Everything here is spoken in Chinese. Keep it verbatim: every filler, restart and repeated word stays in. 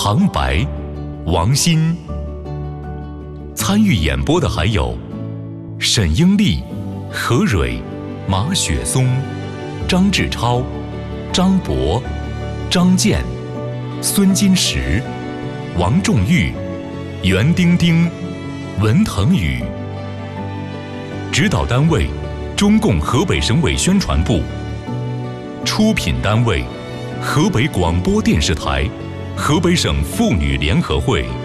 旁白王鑫。参与演播的还有沈英丽、何蕊、马雪松、张志超、张博、张健、孙金石、王仲玉、袁丁丁、文腾宇。指导单位中共河北省委宣传部。出品单位河北广播电视台、河北省妇女联合会。